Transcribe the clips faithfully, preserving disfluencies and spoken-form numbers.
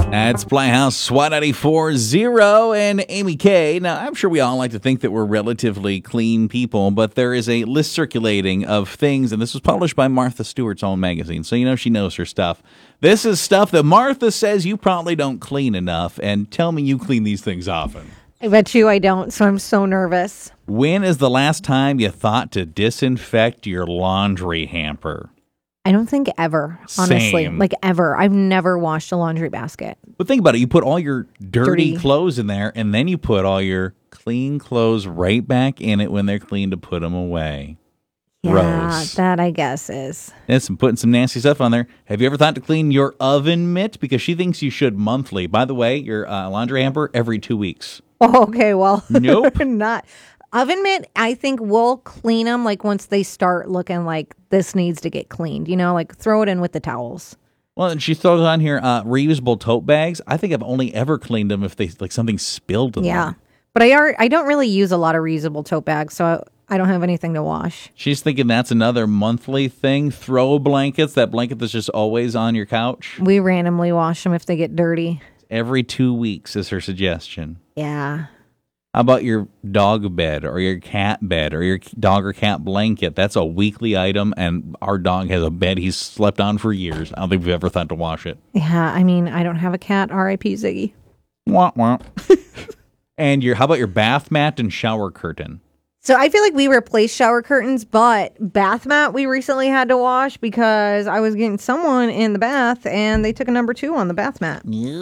That's Playhouse one ninety-four point zero and Amy K. Now, I'm sure we all like to think that we're relatively clean people, but there is a list circulating of things, and this was published by Martha Stewart's own magazine, so you know she knows her stuff. This is stuff that Martha says you probably don't clean enough, and tell me you clean these things often. I bet you I don't, so I'm so nervous. When is the last time you thought to disinfect your laundry hamper? I don't think ever, honestly. Same. Like ever. I've never washed a laundry basket. But think about it. You put all your dirty, Dirty. clothes in there, and then you put all your clean clothes right back in it when they're clean to put them away. Yeah, Gross. that I guess is. And some putting some nasty stuff on there. Have you ever thought to clean your oven mitt? Because she thinks you should monthly. By the way, your uh, laundry hamper every two weeks. Oh, okay, well. Nope. Not. Oven mitt, I think we'll clean them like once they start looking like this needs to get cleaned. You know, like throw it in with the towels. Well, and she throws on here uh, reusable tote bags. I think I've only ever cleaned them if they like something spilled in Yeah. them. But I are I don't really use a lot of reusable tote bags, so I don't have anything to wash. She's thinking that's another monthly thing. Throw blankets, that blanket that's just always on your couch. We randomly wash them if they get dirty. Every two weeks is her suggestion. Yeah. How about your dog bed or your cat bed or your dog or cat blanket? That's a weekly item, and our dog has a bed he's slept on for years. I don't think we've ever thought to wash it. Yeah, I mean, I don't have a cat. R I P Ziggy. Wah, wah. And your how about your bath mat and shower curtain? So I feel like we replaced shower curtains, but bath mat we recently had to wash because I was getting someone in the bath and they took a number two on the bath mat.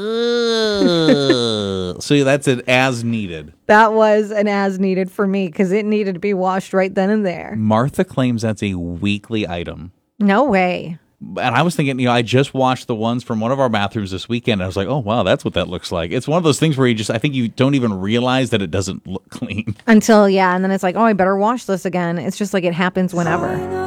So that's it as needed. That was an as needed for me because it needed to be washed right then and there. Martha claims that's a weekly item. No way. And I was thinking, you know, I just washed the ones from one of our bathrooms this weekend. And I was like, oh, wow, that's what that looks like. It's one of those things where you just, I think you don't even realize that it doesn't look clean. Until, yeah, and then it's like, oh, I better wash this again. It's just like it happens whenever.